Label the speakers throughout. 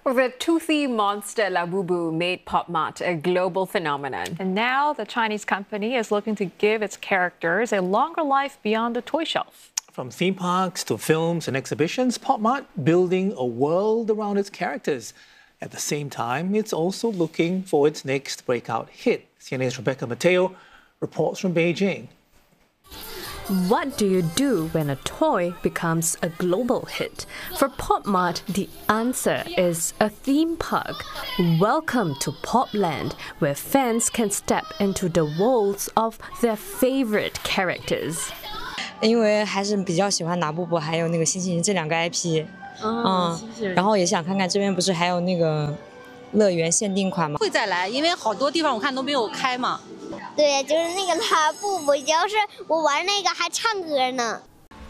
Speaker 1: The toothy monster Labubu made Pop Mart a global phenomenon.
Speaker 2: And now the Chinese company is looking to give its characters a longer life beyond the toy shelf.
Speaker 3: From theme parks to films and exhibitions, Pop Mart building a world around its characters. At the same time, it's also looking for its next breakout hit. CNA's Rebecca Mateo reports from Beijing.
Speaker 4: What do you do when a toy becomes a global hit? For Pop Mart, the answer is a theme park. Welcome to Popland, where fans can step into the worlds of their favorite characters.
Speaker 5: 因为还是比较喜欢拿布布还有那个星星这两个 IP， 然后也想看看这边不是还有那个乐园限定款吗？
Speaker 6: 会再来，因为好多地方我看都没有开嘛。
Speaker 7: 对，就是那个拉布布，就是我玩那个还唱歌呢。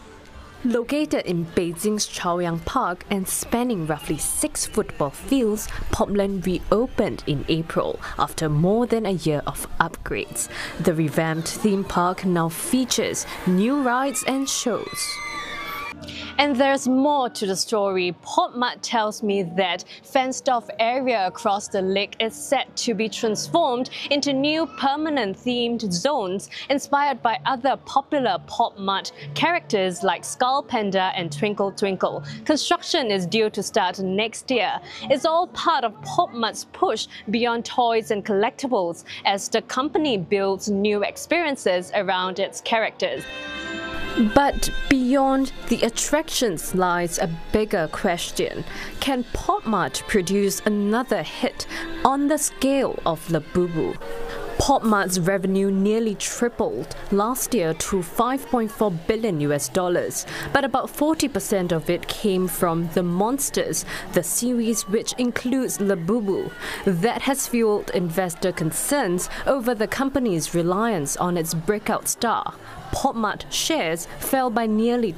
Speaker 4: Located in Beijing's Chaoyang Park and spanning roughly 6 football fields, Popland reopened in April after more than a year of upgrades. The revamped theme park now features new rides and shows.
Speaker 8: And there's more to the story. Pop Mart tells me that fenced-off area across the lake is set to be transformed into new permanent themed zones inspired by other popular Pop Mart characters like Skull Panda and Twinkle Twinkle. Construction is due to start next year. It's all part of Pop Mart's push beyond toys and collectibles as the company builds new experiences around its characters.
Speaker 4: But beyond the attractions lies a bigger question. Can Pop Mart produce another hit on the scale of Labubu? Pop Mart's revenue nearly tripled last year to $5.4 billion, but about 40% of it came from The Monsters, the series which includes Labubu. That has fueled investor concerns over the company's reliance on its breakout star. Pop Mart shares fell by nearly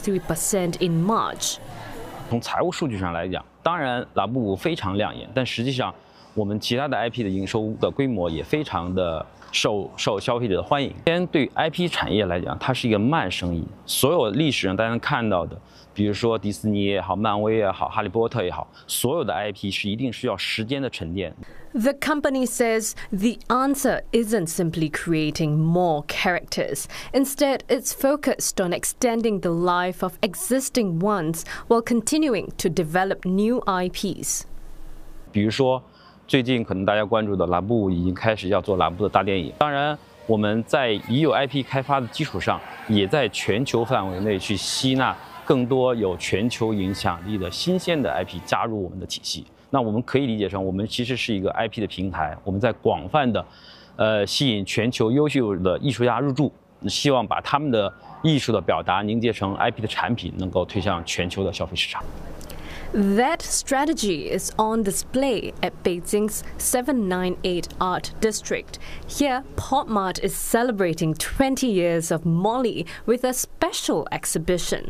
Speaker 4: 23% in March.
Speaker 9: 从财务数据上来讲，当然拉布布非常亮眼，但实际上我们其他的 IP 的营收的规模也非常的受消费者的欢迎。先对 IP 产业来讲，它是一个慢生意。所有历史上大家能看到的，比如说迪士尼也好、漫威也好、哈利波特也好，所有的 IP 是一定需要时间的沉淀。
Speaker 4: The company says the answer isn't simply creating more characters. Instead, it's focused on extending the life of existing ones while continuing to develop new IPs.
Speaker 9: 比如说，最近可能大家关注的拉布已经开始要做拉布的大电影。当然，我们在已有 IP 开发的基础上，也在全球范围内去吸纳更多有全球影响力的新鲜的 IP 加入我们的体系。 那我们可以理解成，我们其实是一个 IP 的平台，我们在广泛的，吸引全球优秀的艺术家入驻，希望把他们的艺术的表达凝结成 IP 的产品，能够推向全球的消费市场。
Speaker 4: That strategy is on display at Beijing's 798 Art District. Here, Pop Mart is celebrating 20 years of Molly with a special exhibition.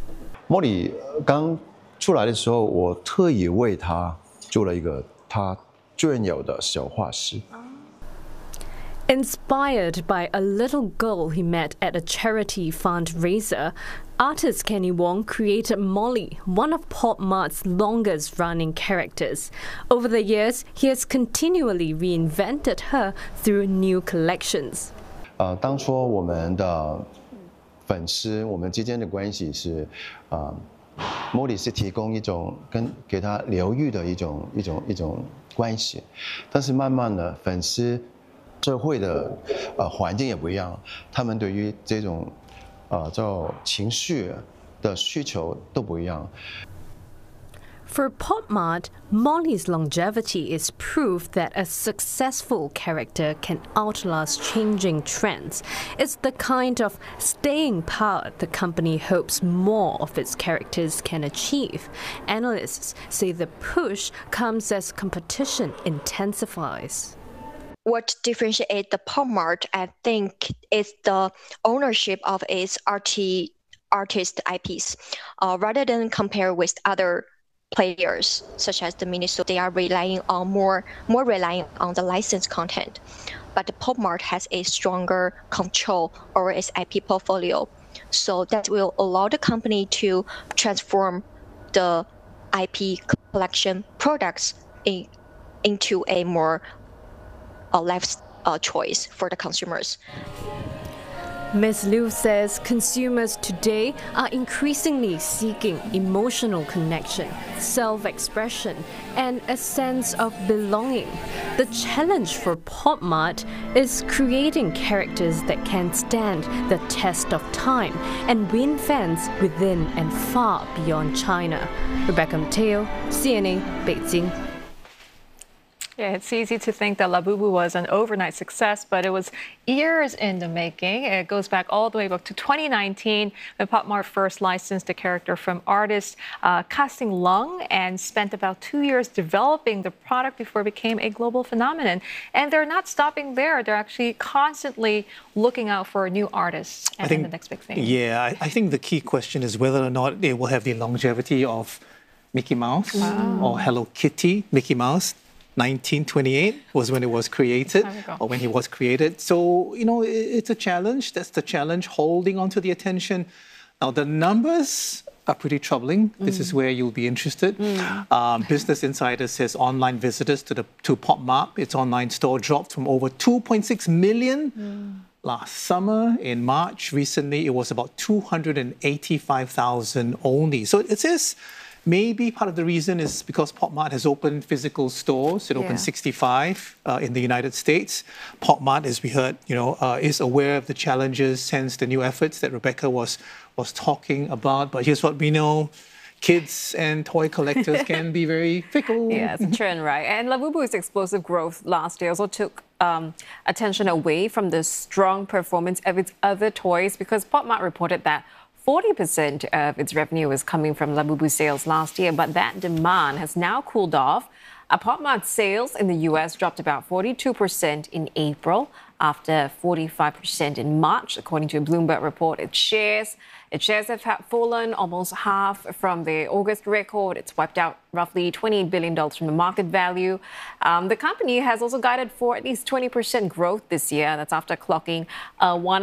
Speaker 10: Molly 刚出来的时候，我特意为他做了一个他专有的小画室。
Speaker 4: Inspired by a little girl he met at a charity fundraiser, artist Kenny Wong created Molly, one of Pop Mart's longest-running characters. Over the years, he has continually reinvented her through new collections.
Speaker 10: 当初我们的粉丝，我们之间的关系是Molly 是提供一种给他疗愈的一种关系，但是慢慢的粉丝社会的环境也不一样，他们对于这种叫情绪的需求都不一样。
Speaker 4: For Pop Mart, Molly's longevity is proof that a successful character can outlast changing trends. It's the kind of staying power the company hopes more of its characters can achieve. Analysts say the push comes as competition intensifies.
Speaker 11: What differentiates the Pop Mart, I think, is the ownership of its artist IPs. Rather than compare with other players such as the Miniso, they are relying on more relying on the licensed content. But the Pop Mart has a stronger control over its IP portfolio, so that will allow the company to transform the IP collection products into a more life choice for the consumers.
Speaker 4: Ms. Liu says consumers today are increasingly seeking emotional connection, self-expression, and a sense of belonging. The challenge for Pop Mart is creating characters that can stand the test of time and win fans within and far beyond China. Rebecca Mateo, CNA, Beijing.
Speaker 2: Yeah, it's easy to think that Labubu was an overnight success, but it was years in the making. It goes back all the way back to 2019 when Pop Mart first licensed the character from artist Ka-Sing Lung and spent about 2 years developing the product before it became a global phenomenon. And they're not stopping there. They're actually constantly looking out for new artists and the next big thing.
Speaker 3: Yeah, I think the key question is whether or not it will have the longevity of Mickey Mouse or Hello Kitty. Mickey Mouse 1928 was when it was created, or when he was created. So, you know, it's a challenge. That's the challenge, holding on to the attention. Now, the numbers are pretty troubling. This is where you'll be interested. Business Insider says online visitors to Pop Mart, its online store, dropped from over 2.6 million last summer. In March, recently, it was about 285,000 only. So it says maybe part of the reason is because Pop Mart has opened physical stores. It opened 65 in the United States. Pop Mart, as we heard, is aware of the challenges, hence the new efforts that Rebecca was talking about. But here's what we know. Kids and toy collectors can be very fickle.
Speaker 1: Yeah, it's a trend, right? And Labubu's explosive growth last year also took attention away from the strong performance of its other toys, because Pop Mart reported that 40% of its revenue was coming from Labubu sales last year, but that demand has now cooled off. Pop Mart sales in the US dropped about 42% in April, after 45% in March, according to a Bloomberg report. Its shares have fallen almost half from the August record. It's wiped out roughly $28 billion from the market value. The company has also guided for at least 20% growth this year. That's after clocking a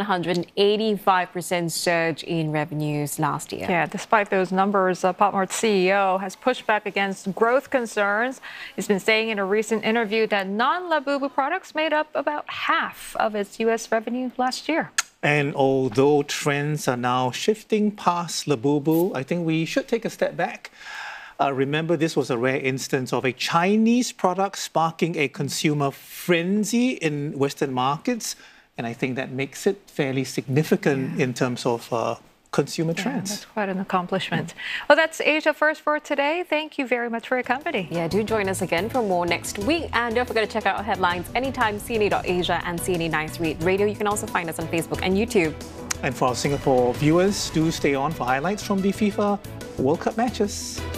Speaker 1: 185% surge in revenues last year.
Speaker 2: Yeah, despite those numbers, Pop Mart's CEO has pushed back against growth concerns. He's been saying in a recent interview that non-Labubu products made up about half of its U.S. revenue last year.
Speaker 3: And although trends are now shifting past Labubu, I think we should take a step back. Remember, this was a rare instance of a Chinese product sparking a consumer frenzy in Western markets. And I think that makes it fairly significant in terms of consumer trends.
Speaker 2: That's quite an accomplishment. Well, that's Asia First for today. Thank you very much for your company.
Speaker 1: Yeah, do join us again for more next week. And don't forget to check out our headlines anytime, CNA.Asia and CNA Nice Read Radio. You can also find us on Facebook and YouTube.
Speaker 3: And for our Singapore viewers, do stay on for highlights from the FIFA World Cup matches.